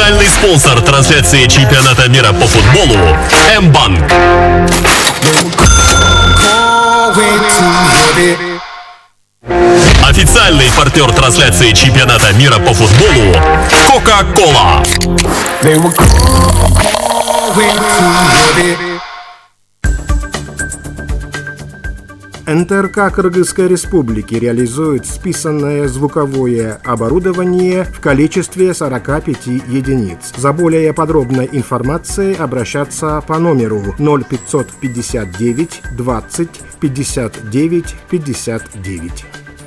Официальный спонсор трансляции чемпионата мира по футболу М-банк. Официальный партнер трансляции чемпионата мира по футболу Кока-Кола. НТРК Кыргызской Республики реализует списанное звуковое оборудование в количестве 45 единиц. За более подробной информацией обращаться по номеру 0559 20 59 59.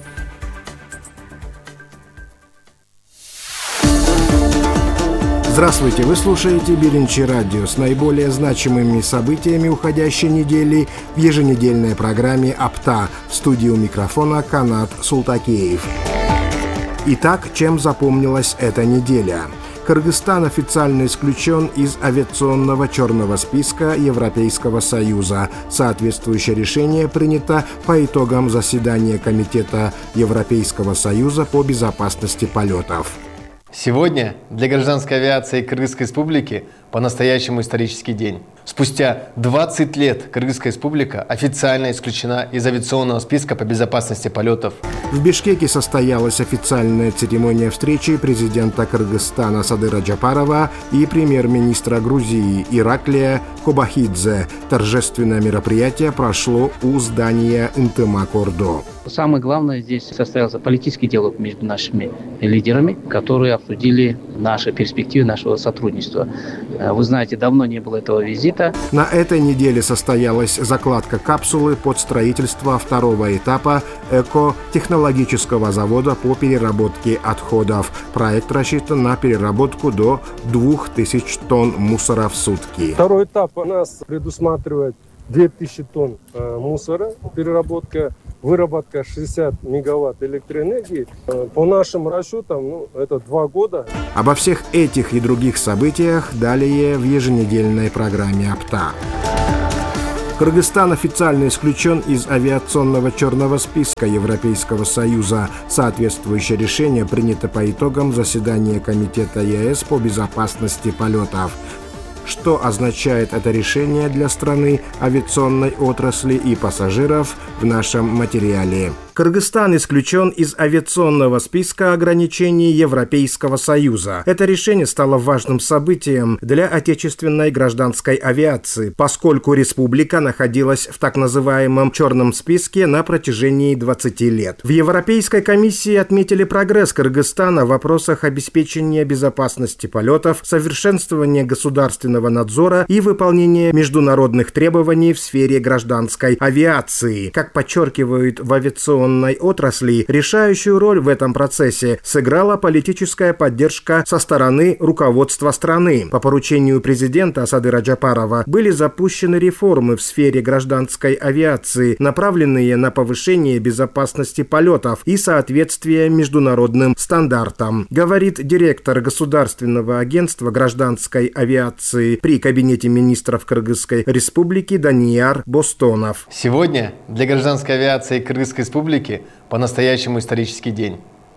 Здравствуйте, вы слушаете Биринчи радио с наиболее значимыми событиями уходящей недели в еженедельной программе «Апта». В студии у микрофона Канат Султакеев. Итак, чем запомнилась эта неделя? Кыргызстан официально исключен из авиационного черного списка Европейского Союза. Соответствующее решение принято по итогам заседания Комитета Европейского Союза по безопасности полетов. Сегодня для гражданской авиации Кыргызской Республики по-настоящему исторический день. Спустя 20 лет Кыргызская Республика официально исключена из авиационного списка по безопасности полетов. В Бишкеке состоялась официальная церемония встречи президента Кыргызстана Садыра Джапарова и премьер-министра Грузии Ираклия Кобахидзе. Торжественное мероприятие прошло у здания НТМА-Кордо. Самое главное, здесь состоялся политический диалог между нашими лидерами, которые обсудили наши перспективы нашего сотрудничества. Вы знаете, давно не было этого визита. На этой неделе состоялась закладка капсулы под строительство второго этапа экотехнологического завода по переработке отходов. Проект рассчитан на переработку до 2000 тонн мусора в сутки. Второй этап у нас предусматривает 2000 тонн мусора, переработка, выработка 60 мегаватт электроэнергии. По нашим расчетам, это 2 года. Обо всех этих и других событиях далее в еженедельной программе «Апта». Кыргызстан официально исключен из авиационного черного списка Европейского Союза. Соответствующее решение принято по итогам заседания Комитета ЕС по безопасности полетов. Что означает это решение для страны, авиационной отрасли и пассажиров в нашем материале. Кыргызстан исключен из авиационного списка ограничений Европейского Союза. Это решение стало важным событием для отечественной гражданской авиации, поскольку республика находилась в так называемом черном списке на протяжении 20 лет. В Европейской комиссии отметили прогресс Кыргызстана в вопросах обеспечения безопасности полетов, совершенствования государственного надзора и выполнения международных требований в сфере гражданской авиации. Как подчеркивают в авиационной отрасли, решающую роль в этом процессе сыграла политическая поддержка со стороны руководства страны. По поручению президента Садыра Джапарова были запущены реформы в сфере гражданской авиации, направленные на повышение безопасности полетов и соответствие международным стандартам, говорит директор Государственного агентства гражданской авиации при Кабинете министров Кыргызской Республики Данияр Бостонов. Сегодня для гражданской авиации Кыргызской Республики по-настоящему исторический день.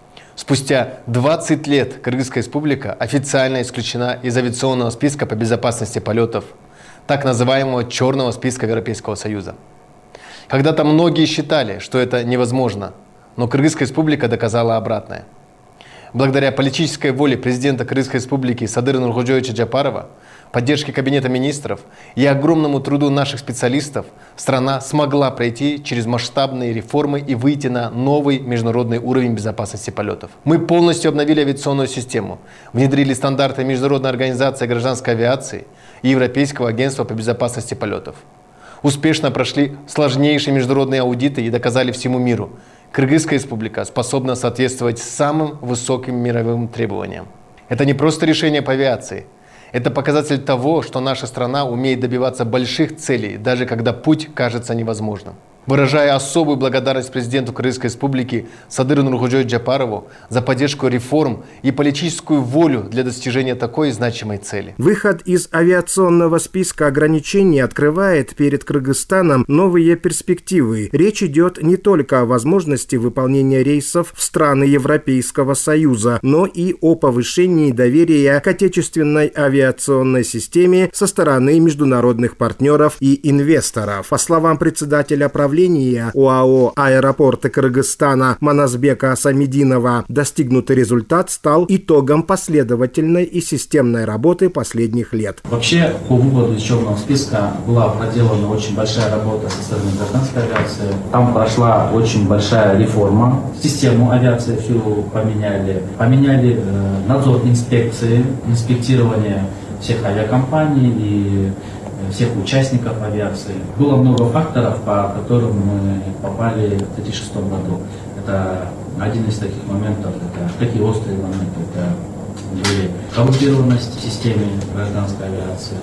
Спустя 20 лет Кыргызская Республика официально исключена из авиационного списка по безопасности полетов, так называемого черного списка Европейского Союза. Когда-то многие считали, что это невозможно, но Кыргызская Республика доказала обратное. Благодаря политической воле президента Кыргызской Республики Садыра Нуркожоевича Джапарова, поддержке Кабинета министров и огромному труду наших специалистов страна смогла пройти через масштабные реформы и выйти на новый международный уровень безопасности полетов. Мы полностью обновили авиационную систему, внедрили стандарты Международной организации гражданской авиации и Европейского агентства по безопасности полетов. Успешно прошли сложнейшие международные аудиты и доказали всему миру: Кыргызская Республика способна соответствовать самым высоким мировым требованиям. Это не просто решение по авиации. Это показатель того, что наша страна умеет добиваться больших целей, даже когда путь кажется невозможным. Выражая особую благодарность президенту Кыргызской Республики Садыру Нуркожоевичу Джапарову за поддержку реформ и политическую волю для достижения такой значимой цели. Выход из авиационного списка ограничений открывает перед Кыргызстаном новые перспективы. Речь идет не только о возможности выполнения рейсов в страны Европейского Союза, но и о повышении доверия к отечественной авиационной системе со стороны международных партнеров и инвесторов. По словам председателя правления ОАО «Аэропорты Кыргызстана» Маназбека Самидинова, достигнутый результат стал итогом последовательной и системной работы последних лет. Вообще, по выводу из черного списка была проделана очень большая работа со стороны гражданской авиации. Там прошла очень большая реформа. Систему авиации всю поменяли. Поменяли надзор инспекции, инспектирование всех авиакомпаний и всех участников авиации. Было много факторов, по которым мы попали в 2006 году. Это один из таких моментов, это такие острые моменты. Это были коррумпированность в системе гражданской авиации,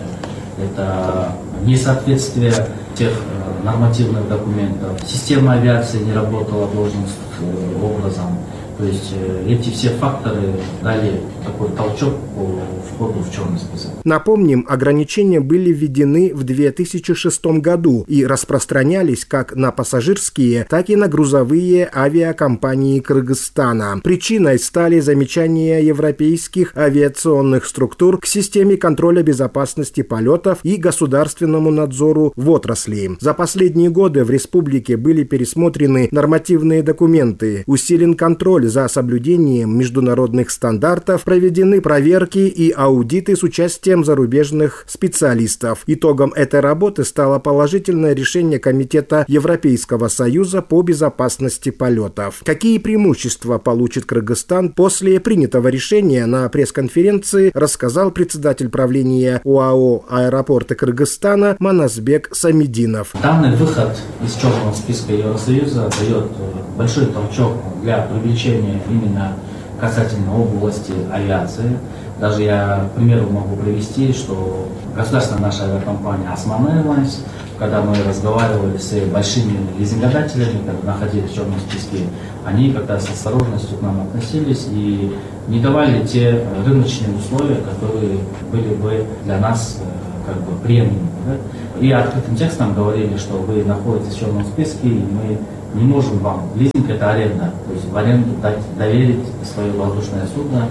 это несоответствие тех нормативных документов. Система авиации не работала должным образом. То есть эти все факторы дали такой толчок по входу в черный список. Напомним, ограничения были введены в 2006 году и распространялись как на пассажирские, так и на грузовые авиакомпании Кыргызстана. Причиной стали замечания европейских авиационных структур к системе контроля безопасности полетов и государственному надзору в отрасли. За последние годы в республике были пересмотрены нормативные документы, усилен контроль за соблюдением международных стандартов, проведены проверки и аудиты с участием зарубежных специалистов. Итогом этой работы стало положительное решение Комитета Европейского Союза по безопасности полетов. Какие преимущества получит Кыргызстан после принятого решения, на пресс-конференции рассказал председатель правления ОАО «Аэропорты Кыргызстана» Маназбек Самидинов. Данный выход из черного списка Евросоюза дает большой толчок для привлечения именно касательно области авиации. Даже я, к примеру, могу привести, что государственная наша авиакомпания Osman Airlines, когда мы разговаривали с большими лизингодателями, когда находились в черном списке, они как-то с осторожностью к нам относились и не давали те рыночные условия, которые были бы для нас как бы приемлемы. Да? И открытым текстом говорили, что вы находитесь в черном списке, и мы не можем вам. Лизинг — это аренда, то есть в аренду доверить свое воздушное судно,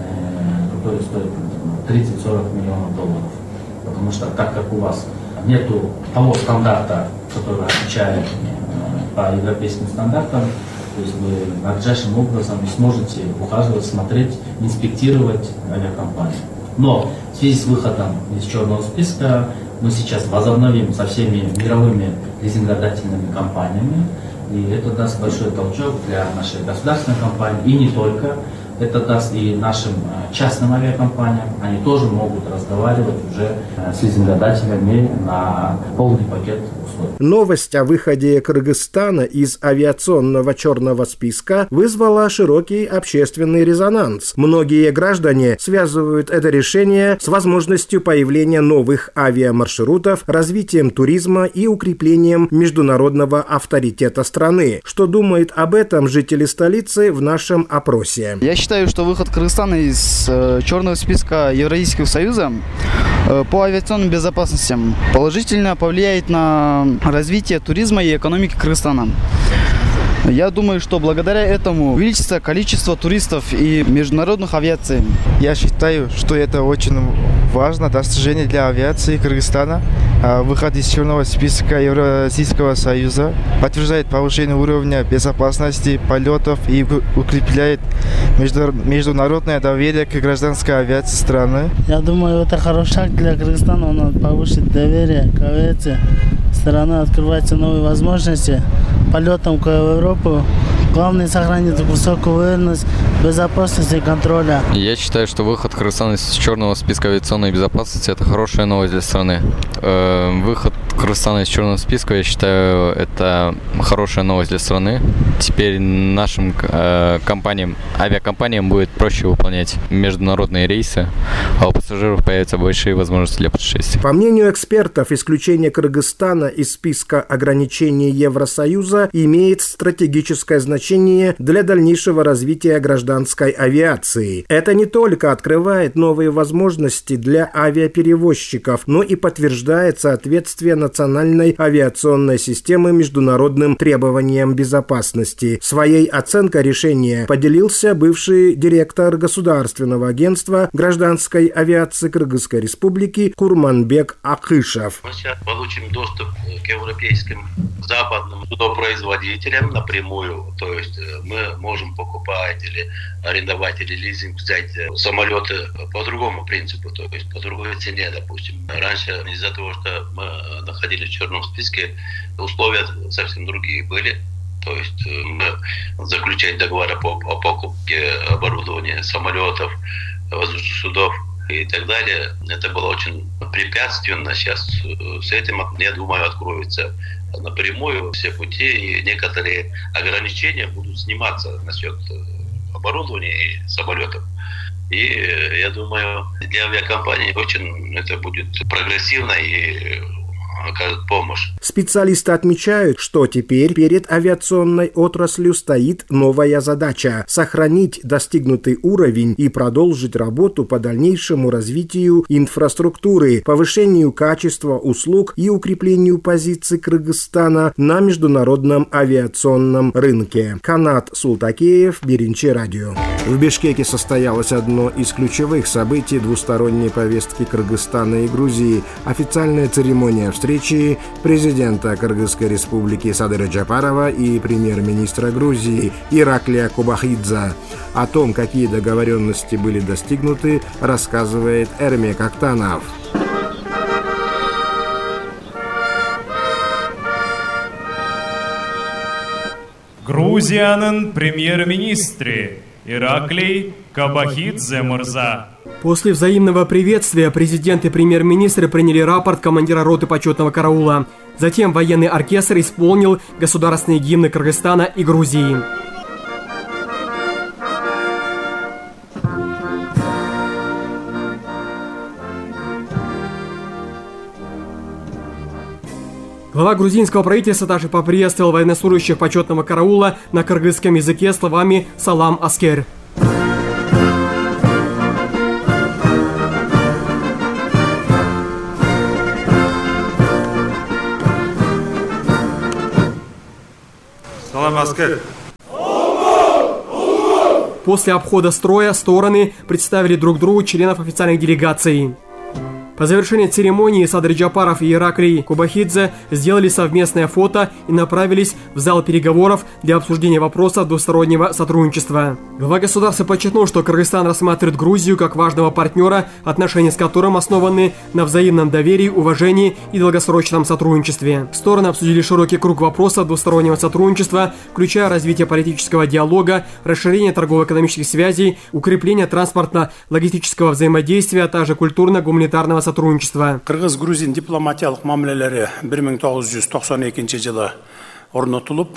которое стоит 30-40 миллионов долларов. Потому что так как у вас нету того стандарта, который отвечает по европейским стандартам, то есть вы надлежащим образом не сможете ухаживать, смотреть, инспектировать авиакомпанию. Но в связи с выходом из черного списка мы сейчас возобновим со всеми мировыми лизингодательными компаниями. И это даст большой толчок для нашей государственной компании, и не только. Это даст и нашим частным авиакомпаниям. Они тоже могут разговаривать уже с лизингодателями на полный пакет условий. Новость о выходе Кыргызстана из авиационного черного списка вызвала широкий общественный резонанс. Многие граждане связывают это решение с возможностью появления новых авиамаршрутов, развитием туризма и укреплением международного авторитета страны. Что думают об этом жители столицы в нашем опросе? Я считаю, что выход Кыргызстана из черного списка Евразийского Союза по авиационным безопасностям положительно повлияет на развитие туризма и экономики Кыргызстана. Я думаю, что благодаря этому увеличится количество туристов и международных авиаций. Я считаю, что это очень важно достижение для авиации Кыргызстана. Выход из черного списка Евразийского Союза подтверждает повышение уровня безопасности полетов и укрепляет международное доверие к гражданской авиации страны. Я думаю, это хороший шаг для Кыргызстана. Он повысит доверие к авиации. Страна открываются новые возможности полетам в Европу. Главное — сохранить высокую уверенность, безопасность и контроля. Я считаю, что выход Кыргызстана из черного списка авиационной безопасности – это хорошая новость для страны. Выход Кыргызстана из черного списка, я считаю, это хорошая новость для страны. Теперь нашим авиакомпаниям будет проще выполнять международные рейсы, а у пассажиров появятся большие возможности для путешествий. По мнению экспертов, исключение Кыргызстана из списка ограничений Евросоюза имеет стратегическое значение для дальнейшего развития гражданской авиации. Это не только открывает новые возможности для авиаперевозчиков, но и подтверждает соответствие национальной авиационной системы международным требованиям безопасности. Своей оценкой решения поделился бывший директор Государственного агентства гражданской авиации Кыргызской Республики Курманбек Акышев. Мы сейчас получим доступ к европейским западным судопроизводителям напрямую, то есть мы можем покупать или арендовать или лизинг взять самолеты по другому принципу, то есть по другой цене, допустим. Раньше из-за того, что мы находились в черном списке, условия совсем другие были. То есть мы заключать договоры о покупке оборудования самолетов, воздушных судов и так далее. Это было очень препятственно. Сейчас с этим, я думаю, откроются напрямую все пути, и некоторые ограничения будут сниматься насчет оборудования и самолетов. И я думаю, для авиакомпаний очень это будет прогрессивно и окажет помощь. Специалисты отмечают, что теперь перед авиационной отраслью стоит новая задача – сохранить достигнутый уровень и продолжить работу по дальнейшему развитию инфраструктуры, повышению качества услуг и укреплению позиций Кыргызстана на международном авиационном рынке. Канат Султакеев, Беринчи радио. В Бишкеке состоялось одно из ключевых событий двусторонней повестки Кыргызстана и Грузии – официальная церемония встречи президента Кыргызской республики Садыра Джапарова и премьер-министра Грузии Ираклия Кобахидзе. О том, какие договоренности были достигнуты, рассказывает Эрмек Актанов. Грузияның премьер-министрі Ираклий Кобахидзе мырза. После взаимного приветствия президент и премьер-министр приняли рапорт командира роты почетного караула. Затем военный оркестр исполнил государственные гимны Кыргызстана и Грузии. Глава грузинского правительства также поприветствовал военнослужащих почетного караула на кыргызском языке словами «Салам Аскер». После обхода строя стороны представили друг другу членов официальных делегаций. По завершении церемонии Садыр Джапаров и Ираклий Кобахидзе сделали совместное фото и направились в зал переговоров для обсуждения вопросов двустороннего сотрудничества. Глава государства подчеркнул, что Кыргызстан рассматривает Грузию как важного партнера, отношения с которым основаны на взаимном доверии, уважении и долгосрочном сотрудничестве. Стороны обсудили широкий круг вопросов двустороннего сотрудничества, включая развитие политического диалога, расширение торгово-экономических связей, укрепление транспортно-логистического взаимодействия, а также культурно-гуманитарного сотрудничества. Кыргыз-грузин дипломатиялык мамилелери 1992 жылы орнотулуп,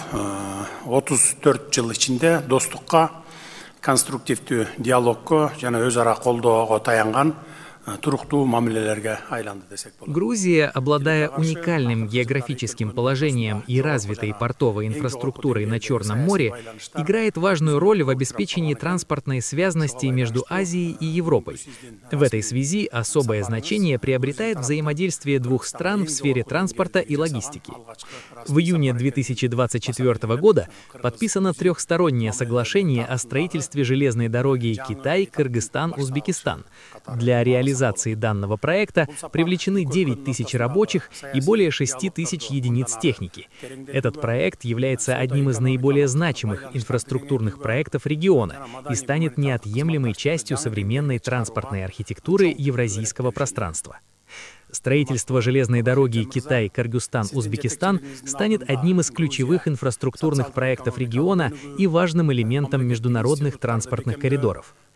34 жыл ичинде достукка, конструктивдүү диалогко жана өз ара колдоого таянган туруктуу мамилелерге айланды десек болот. Грузия, обладая уникальным географическим положением и развитой портовой инфраструктурой на Черном море, играет важную роль в обеспечении транспортной связности между Азией и Европой. В этой связи особое значение приобретает взаимодействие двух стран в сфере транспорта и логистики. В июне 2024 года подписано трехстороннее соглашение о строительстве железной дороги Китай, Кыргызстан, Узбекистан. Для реализации данного проекта привлечены 9 тысяч рабочих и более 6 тысяч единиц техники. Этот проект является одним из наиболее значимых инфраструктурных проектов региона и станет неотъемлемой частью современной транспортной архитектуры евразийского пространства. Строительство железной дороги Китай-Кыргызстан-Узбекистан станет одним из ключевых инфраструктурных проектов региона и важным элементом международных транспортных коридоров.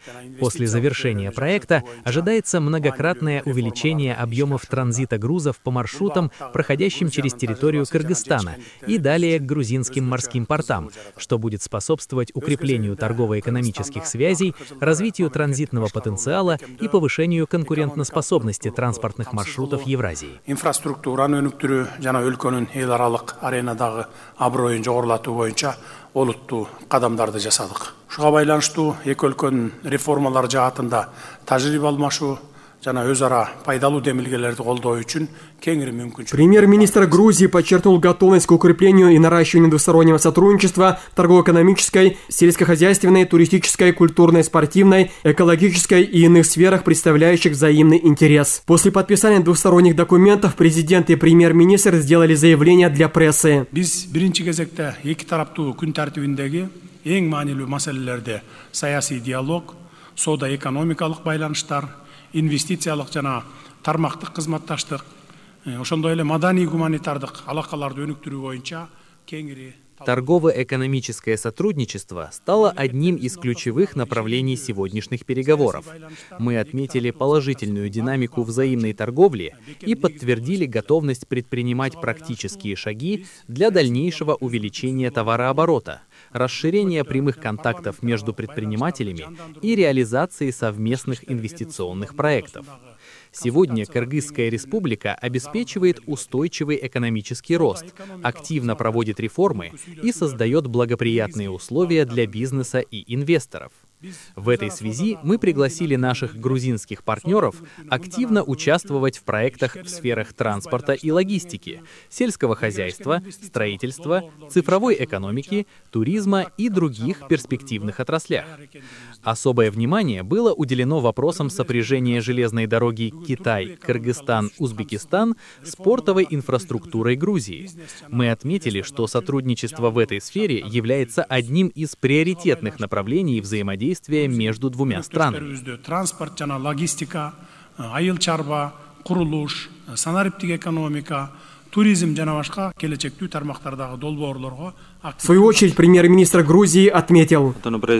После завершения проекта ожидается многократное увеличение объемов транзита грузов по маршрутам, проходящим через территорию Кыргызстана и далее к грузинским морским портам, что будет способствовать укреплению торгово-экономических связей, развитию транзитного потенциала и повышению конкурентоспособности транспортных маршрутов Евразии. Инфраструктураны өнүктүрүү жана өлкөнүн эл аралык аренадагы аброюн жогорулатуу боюнча олуттуу кадамдарды жасадык. Ушуга байланыштуу эки өлкөнүн реформалар жаатында тажрыйба алмашуу жана өз ара пайдалуу демилгелерди колдоо үчүн кеңири мүмкүнчүлүк. Премьер-министр Грузии подчеркнул готовность к укреплению и наращиванию двустороннего сотрудничества торгово-экономической, сельскохозяйственной, туристической, культурной, спортивной, экологической и иных сферах, представляющих взаимный интерес. После подписания двусторонних документов президент и премьер-министр сделали заявление для прессы. Биз биринчи кезекте эки тараптуу күн тартибиндеги эң маанилүү маселелерде саясий диалог, соода-экономикалык байланыштар, инвестициялык жана тармактык кызматташтык, ошондой эле маданий гуманитардык алакаларды өнүктүрүү боюнча кеңири. Торгово-экономическое сотрудничество стало одним из ключевых направлений сегодняшних переговоров. Мы отметили положительную динамику взаимной торговли и подтвердили готовность предпринимать практические шаги для дальнейшего увеличения товарооборота, расширения прямых контактов между предпринимателями и реализации совместных инвестиционных проектов. Сегодня Кыргызская республика обеспечивает устойчивый экономический рост, активно проводит реформы и создает благоприятные условия для бизнеса и инвесторов. В этой связи мы пригласили наших грузинских партнеров активно участвовать в проектах в сферах транспорта и логистики, сельского хозяйства, строительства, цифровой экономики, туризма и других перспективных отраслях. Особое внимание было уделено вопросам сопряжения железной дороги Китай, Кыргызстан, Узбекистан с портовой инфраструктурой Грузии. Мы отметили, что сотрудничество в этой сфере является одним из приоритетных направлений взаимодействия между двумя странами. Транспорт жана логистика, айыл чарба, курулуш, санариптик экономика, туризм жана башка келечектүү тармактардагы долбоорлорго. В свою очередь премьер-министр Грузии отметил: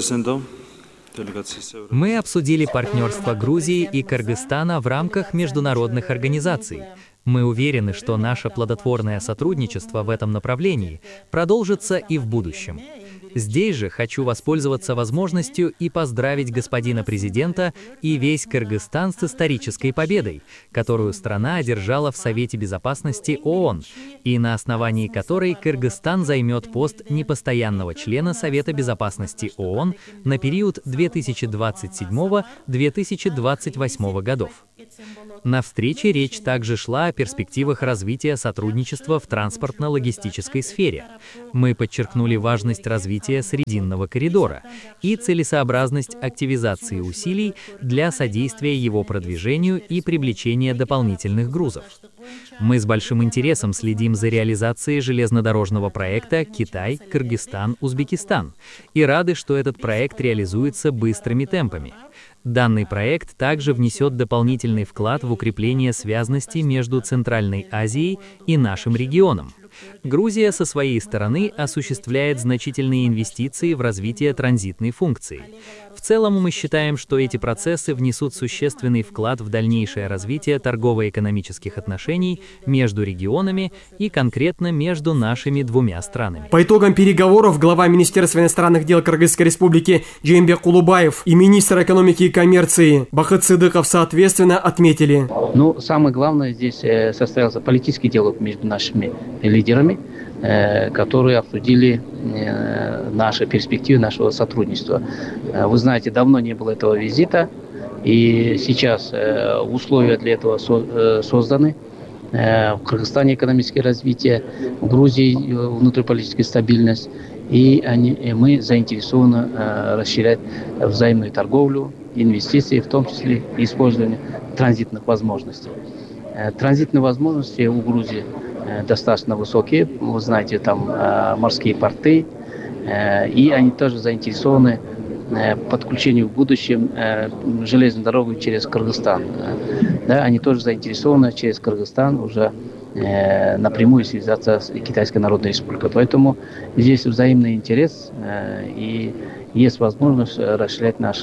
мы обсудили партнерство Грузии и Кыргызстана в рамках международных организаций. Мы уверены, что наше плодотворное сотрудничество в этом направлении продолжится и в будущем. Здесь же хочу воспользоваться возможностью и поздравить господина президента и весь Кыргызстан с исторической победой, которую страна одержала в Совете Безопасности ООН, и на основании которой Кыргызстан займет пост непостоянного члена Совета Безопасности ООН на период 2027-2028 годов. На встрече речь также шла о перспективах развития сотрудничества в транспортно-логистической сфере. Мы подчеркнули важность развития Срединного коридора и целесообразность активизации усилий для содействия его продвижению и привлечения дополнительных грузов. Мы с большим интересом следим за реализацией железнодорожного проекта Китай, Кыргызстан, Узбекистан и рады, что этот проект реализуется быстрыми темпами. Данный проект также внесет дополнительный вклад в укрепление связности между Центральной Азией и нашим регионом. Грузия со своей стороны осуществляет значительные инвестиции в развитие транзитной функции. В целом мы считаем, что эти процессы внесут существенный вклад в дальнейшее развитие торгово-экономических отношений между регионами и конкретно между нашими двумя странами. По итогам переговоров глава Министерства иностранных дел Кыргызской республики Джеймбек Кулубаев и министр экономики и коммерции Бахыт Сыдыков соответственно отметили: самое главное здесь состоялся политический диалог между нашими лидерами, которые обсудили наши перспективы нашего сотрудничества. Вы знаете, давно не было этого визита, и сейчас условия для этого созданы. В Кыргызстане экономическое развитие, в Грузии внутриполитическая стабильность, и мы заинтересованы расширять взаимную торговлю, инвестиции, в том числе и использование транзитных возможностей. Транзитные возможности у Грузии достаточно высокие, вы знаете, там морские порты, и они тоже заинтересованы подключению в будущем железной дорогой через Кыргызстан. Да, они тоже заинтересованы через Кыргызстан уже напрямую связаться с Китайской Народной Республикой. Поэтому здесь взаимный интерес и есть возможность расширять наши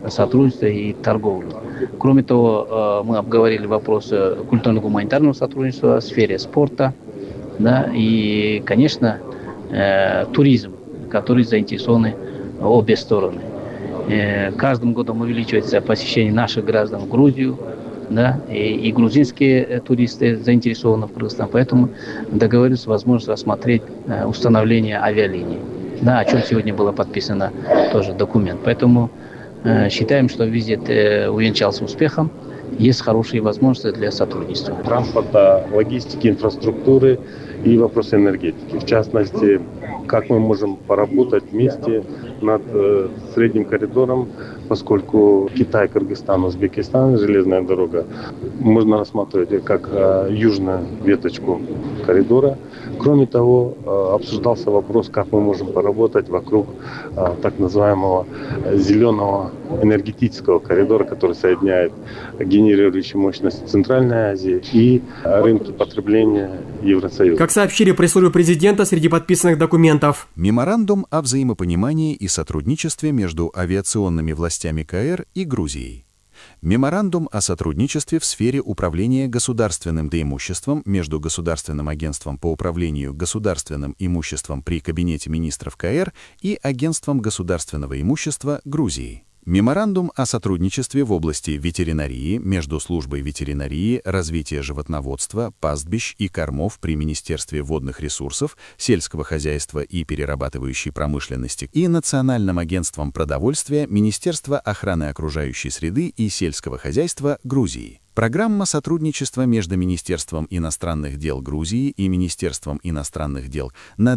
сотрудничества и торговли. Кроме того, мы обговорили вопросы культурно-гуманитарного сотрудничества в сфере спорта, да, и, конечно, туризм, который заинтересованы обе стороны. Каждым годом увеличивается посещение наших граждан в Грузию, да, и грузинские туристы заинтересованы в Кыргызстане, поэтому договорились возможность рассмотреть установление авиалиний, да, о чем сегодня было подписано тоже документ. Поэтому считаем, что визит увенчался успехом, есть хорошие возможности для сотрудничества. Транспорта, логистики, инфраструктуры и вопросы энергетики. В частности, как мы можем поработать вместе над средним коридором, поскольку Китай, Кыргызстан, Узбекистан, железная дорога, можно рассматривать как южную веточку коридора. Кроме того, обсуждался вопрос, как мы можем поработать вокруг так называемого зеленого энергетического коридора, который соединяет генерирующие мощности Центральной Азии и рынки потребления Евросоюза. Как сообщили пресс-службе президента, среди подписанных документов: меморандум о взаимопонимании и сотрудничестве между авиационными властями КР и Грузией. Меморандум о сотрудничестве в сфере управления государственным имуществом между Государственным агентством по управлению государственным имуществом при Кабинете министров КР и Агентством государственного имущества Грузии. Меморандум о сотрудничестве в области ветеринарии между Службой ветеринарии, развития животноводства, пастбищ и кормов при Министерстве водных ресурсов, сельского хозяйства и перерабатывающей промышленности и Национальным агентством продовольствия Министерства охраны окружающей среды и сельского хозяйства Грузии. Программа сотрудничества между Министерством иностранных дел Грузии и Министерством иностранных дел на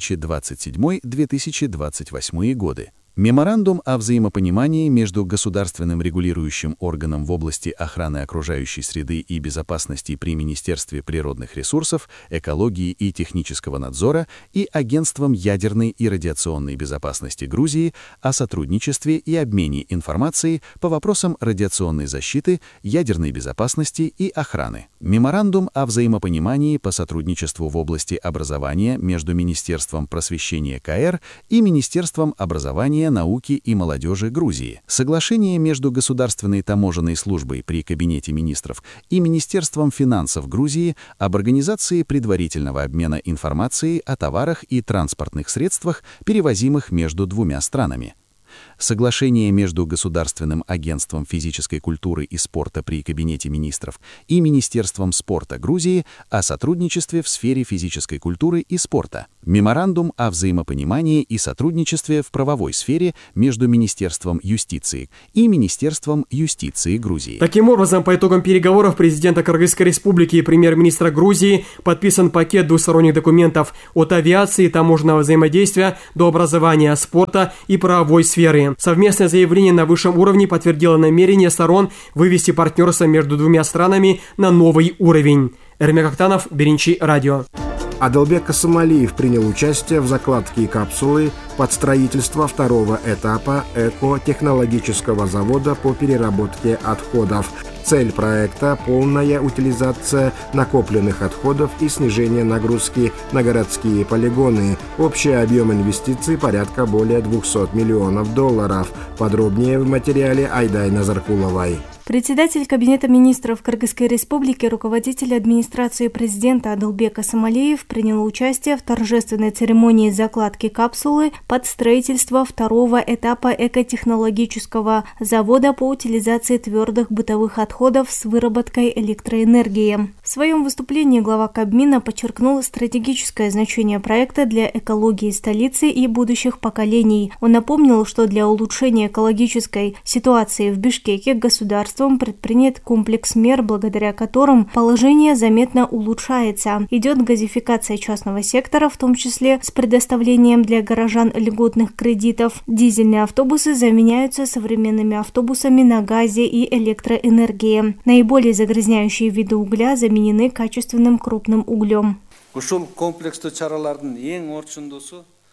2027-2028 годы. Меморандум о взаимопонимании между государственным регулирующим органом в области охраны окружающей среды и безопасности при Министерстве природных ресурсов, экологии и технического надзора и Агентством ядерной и радиационной безопасности Грузии о сотрудничестве и обмене информацией по вопросам радиационной защиты, ядерной безопасности и охраны. Меморандум о взаимопонимании по сотрудничеству в области образования между Министерством просвещения КР и Министерством образования, науки и молодежи Грузии. Соглашение между Государственной таможенной службой при Кабинете министров и Министерством финансов Грузии об организации предварительного обмена информацией о товарах и транспортных средствах, перевозимых между двумя странами. Соглашение между Государственным агентством физической культуры и спорта при Кабинете министров и Министерством спорта Грузии о сотрудничестве в сфере физической культуры и спорта. Меморандум о взаимопонимании и сотрудничестве в правовой сфере между Министерством юстиции и Министерством юстиции Грузии. Таким образом, по итогам переговоров президента Кыргызской республики и премьер-министра Грузии подписан пакет двусторонних документов от авиации, таможенного взаимодействия до образования, спорта и правовой сферы. Совместное заявление на высшем уровне подтвердило намерение сторон вывести партнерство между двумя странами на новый уровень. Эрмек Актанов, Беринчи, радио. Адылбек Касымалиев принял участие в закладке капсулы под строительство второго этапа экотехнологического завода по переработке отходов. Цель проекта – полная утилизация накопленных отходов и снижение нагрузки на городские полигоны. Общий объем инвестиций порядка более $200 миллионов. Подробнее в материале Айдай Назаркуловой. Председатель Кабинета министров Кыргызской республики, руководитель администрации президента Адылбек Касымалиев принял участие в торжественной церемонии закладки капсулы под строительство второго этапа экотехнологического завода по утилизации твердых бытовых отходов с выработкой электроэнергии. В своем выступлении глава Кабмина подчеркнул стратегическое значение проекта для экологии столицы и будущих поколений. Он напомнил, что для улучшения экологической ситуации в Бишкеке государством предпринят комплекс мер, благодаря которым положение заметно улучшается. Идет газификация частного сектора, в том числе с предоставлением для горожан льготных кредитов. Дизельные автобусы заменяются современными автобусами на газе и электроэнергии. Наиболее загрязняющие виды угля заменены качественным крупным углем.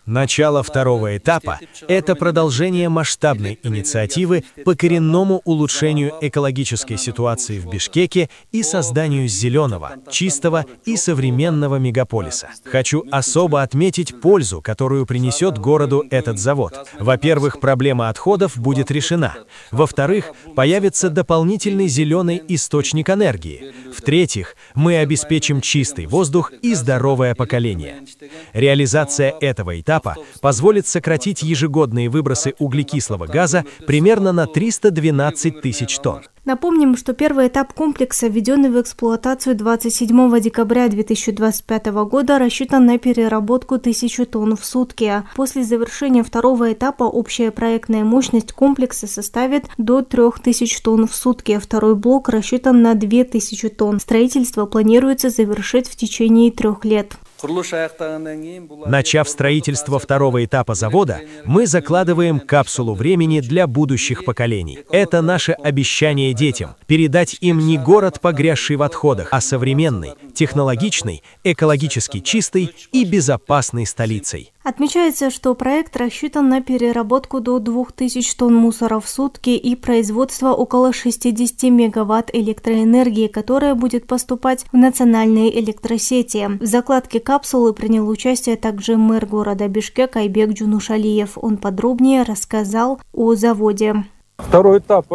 Начало второго этапа – это продолжение масштабной инициативы по коренному улучшению экологической ситуации в Бишкеке и созданию зеленого, чистого и современного мегаполиса. Хочу особо отметить пользу, которую принесет городу этот завод. Во-первых, проблема отходов будет решена. Во-вторых, появится дополнительный зеленый источник энергии. В-третьих, мы обеспечим чистый воздух и здоровое поколение. Реализация этого этапа позволит сократить ежегодные выбросы углекислого газа примерно на 312 тысяч тонн. Напомним, что первый этап комплекса, введенный в эксплуатацию 27 декабря 2025 года, рассчитан на переработку 1000 тонн в сутки. После завершения второго этапа общая проектная мощность комплекса составит до 3000 тонн в сутки. Второй блок рассчитан на 2000 тонн. Строительство планируется завершить в течение 3 лет. Начав строительство второго этапа завода, мы закладываем капсулу времени для будущих поколений. Это наше обещание детям – передать им не город, погрязший в отходах, а современный, технологичный, экологически чистой и безопасной столицей. Отмечается, что проект рассчитан на переработку до 2000 тонн мусора в сутки и производство около 60 мегаватт электроэнергии, которая будет поступать в национальные электросети. В закладке капсулы принял участие также мэр города Бишкек Айбек Джунушалиев. Он подробнее рассказал о заводе. Второй этап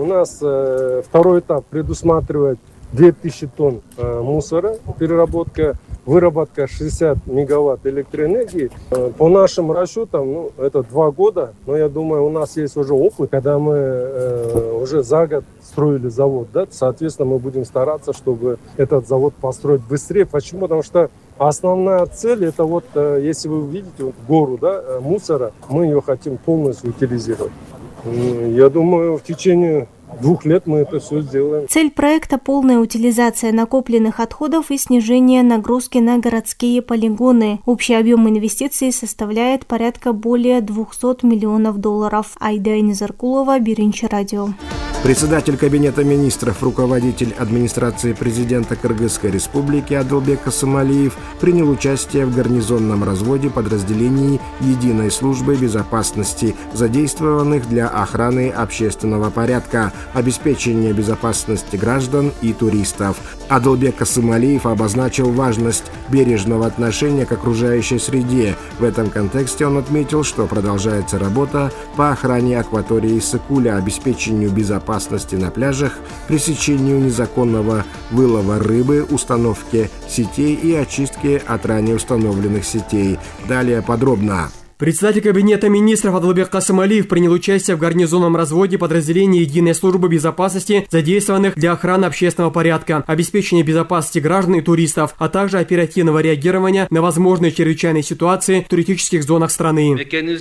предусматривает 2000 тонн мусора, переработка, выработка 60 мегаватт электроэнергии. По нашим расчетам, это 2 года, но я думаю, у нас есть уже опыт, когда мы уже за год строили завод, да? Соответственно, мы будем стараться, чтобы этот завод построить быстрее. Почему? Потому что основная цель, это если вы увидите гору, да, мусора, мы ее хотим полностью утилизировать. Я думаю, в течение 2 лет мы это все сделаем. Цель проекта – полная утилизация накопленных отходов и снижение нагрузки на городские полигоны. Общий объем инвестиций составляет порядка более $200 миллионов. Айда Низаркулова, Биринчи радио. Председатель Кабинета министров, руководитель администрации президента Кыргызской республики Адылбек Касымалиев принял участие в гарнизонном разводе подразделений Единой службы безопасности, задействованных для охраны общественного порядка, обеспечения безопасности граждан и туристов. Адылбек Касымалиев обозначил важность бережного отношения к окружающей среде. В этом контексте он отметил, что продолжается работа по охране акватории Сыкуля, обеспечению безопасности на пляжах, пресечению незаконного вылова рыбы, установке сетей и очистке от ранее установленных сетей. Далее подробно. Председатель Кабинета министров Адылбек Касымалиев принял участие в гарнизонном разводе подразделений Единой службы безопасности, задействованных для охраны общественного порядка, обеспечения безопасности граждан и туристов, а также оперативного реагирования на возможные чрезвычайные ситуации в туристических зонах страны.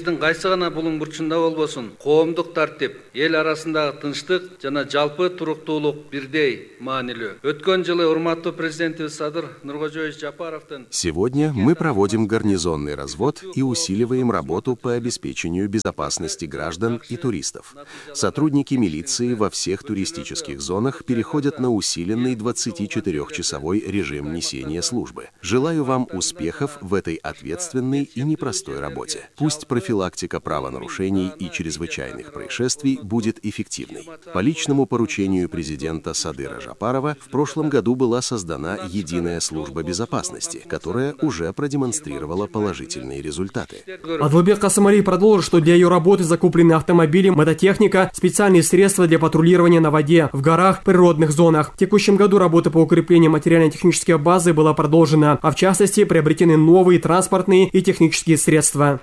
Сегодня мы проводим гарнизонный развод и усиливаем работу по обеспечению безопасности граждан и туристов. Сотрудники милиции во всех туристических зонах переходят на усиленный 24-часовой режим несения службы. Желаю вам успехов в этой ответственной и непростой работе. Пусть профилактика правонарушений и чрезвычайных происшествий будет эффективной. По личному поручению президента Садыра Жапарова в прошлом году была создана Единая служба безопасности, которая уже продемонстрировала положительные результаты. Адылбек Касымалиев продолжил, что для ее работы закуплены автомобили, мототехника, специальные средства для патрулирования на воде, в горах, природных зонах. В текущем году работа по укреплению материально-технической базы была продолжена, а в частности приобретены новые транспортные и технические средства.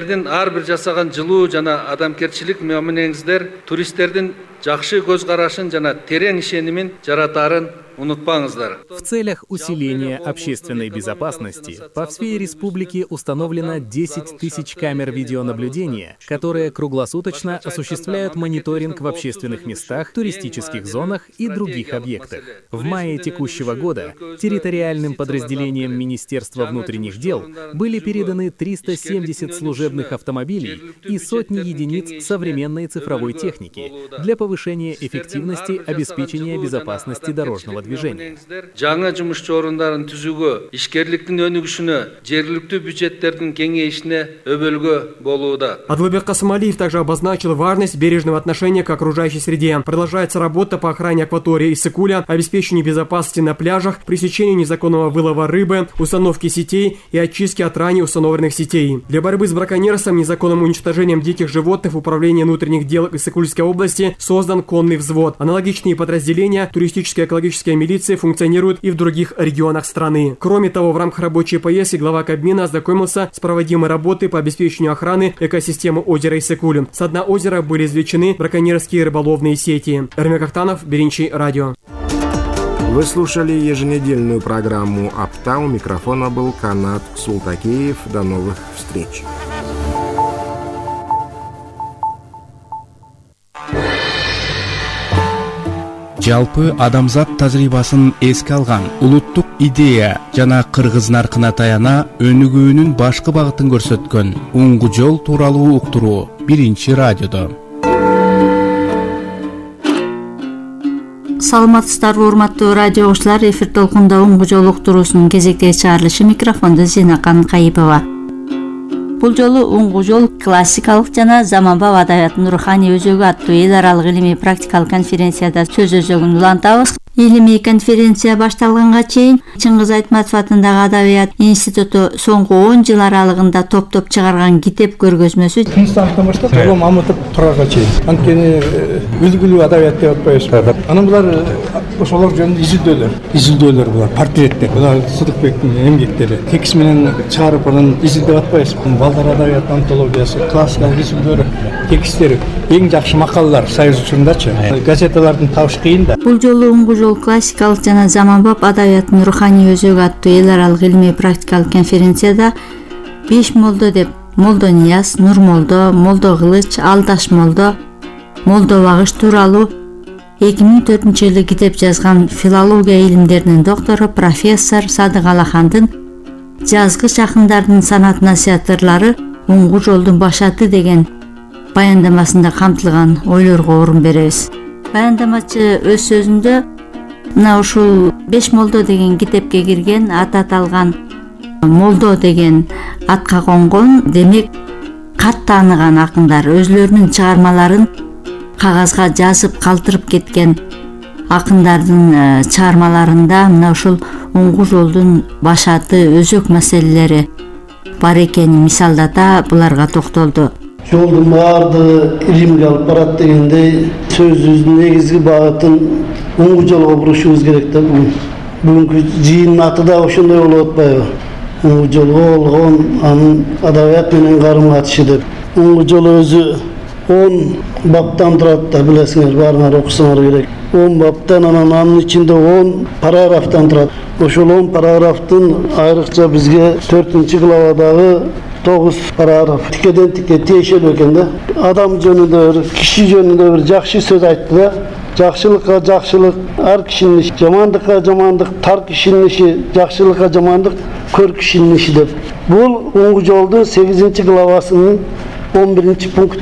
В целях усиления общественной безопасности по всей республике установлено 10 тысяч камер видеонаблюдения, которые круглосуточно осуществляют мониторинг в общественных местах, туристических зонах и других объектах. В мае текущего года территориальным подразделениям Министерства внутренних дел были переданы 370 служебных автомобилей и сотни единиц современной цифровой техники для повышения эффективности обеспечения безопасности дорожного движения. движения. Жаңа жумуш орундарын түзүүгө, ишкерликтин өнүгүшүнө, жергиликтүү бюджеттердин кеңейишине өбөлгө болууда. Адылбек Касымалиев также обозначил важность бережного отношения к окружающей среде. Продолжается работа по охране акватории Иссык-Куля, обеспечению безопасности на пляжах, пресечению незаконного вылова рыбы, установке сетей и очистке от ранее установленных сетей. Для борьбы с браконьерством, незаконным уничтожением диких животных в Управлении внутренних дел Иссык-Кульской области создан конный взвод. Аналогичные подразделения туристической и экологической милиции функционируют и в других регионах страны. Кроме того, в рамках рабочей поездки глава Кабмина ознакомился с проводимой работой по обеспечению охраны экосистемы озера Иссык-Куль. С дна озера были извлечены браконьерские рыболовные сети. Эрмек Ахтанов, Беринчи, радио. Вы слушали еженедельную программу «Апта». У микрофона был Канат Султакеев. До новых встреч. Жалпы адамзат тажрыйбасын эске алган улуттук идея жана кыргыз наркына таяна өнүгүүнүн башкы багытын көрсөткөн уңгу жол тууралуу уктуруу Биринчи радиодо. Саламатсыздарбы урматтуу радио окуучулар, эфир толкунда уңгу жол уктуруусунун кезектеги чыгарылышы, микрофонду Зинакан Кайыпова. Бул жолу уңгу жол классикалык жана заманбап адабияттын руханий өзөгү аттуу эл аралык илимий практикалык конференцияда сөз өзөгүн улантабыз. Илимий конференция башталганга чейин Чыңгыз Айтматов атындагы Адабият институту соңку 10 жыл аралыгында топтоп чыгарган китеп көргөзмөсү Кыргызстандын баштап Улуу Мамытов Турарга чейин анткени үлгүлүү адабият деп атпайбызбы. Анан булар ошолор жөнүндө изилдөөлөр булар, портреттер. Булар Сыдыкбектин эмгектери. Текст менен чыгарып анан изилдеп атпайбызбы. Балдар адабият антологиясы, классикалык изилдөөлөр, тексттери, эң жакшы макалалар Союз учурундачы. Газеталардын табыш кыйын да. Бул жолу уңгу жол классикалык жана заманбап адабияттын руханий өзөгү аттуу эл аралык илимий практикалык конференцияда 5 молдо деп Молдо Нияз, Нур молдо, Молдо Кылыч, Алдаш молдо, Молдо Багыш тууралуу 2004-жылы китеп жазган филология илимдеринин доктору профессор Садык Алахандын жазгыч акындардын санат насихаттырлары уңгу жолдун башаты деген баяндамасында камтылган ойлорго орун беребиз. Баяндамачы өз сөзүндө мына ушул 5 молдо деген китепке кирген, аты аталган молдо деген атка конгон, демек кат тааныган акындар өзлөрүнүн чыгармаларын кагазга жазып калтырып кеткен акындардын чыгармаларында мына ушул уңгу жолдун башаты өзөк маселелери бар экенин мисалдата буларга токтолду. Жолдун баардыгы илимге алып барат дегендей сөзүбүздүн негизги багытын уңгу жолго бурушубуз керек да. Бүгүнкү жыйындын аты да ошондой болуп атпайбы? Уңгу жолго болгон анын адабият менен карым-катышы деп. Уңгу жол өзү 10 баптан турат да, билесиңер, баарыңар окусуңар керек. 10 баптан, анын ичинде 10 параграфтан турат. Ошол 10 параграфтын айрыкча бизге 4-главадагы 9 параграф тикеден тике тиешелүү экен да. Адам жөнүндө бир, киши жөнүндө бир жакшы сөз айтты да. Жакшылыкка жакшылык, ар кишинин иши, жамандыкка жамандык, тар кишинин иши, жакшылыкка жамандык, көр кишинин иши деп. Бул уңгу жолдун 8-главасынын 11-пункт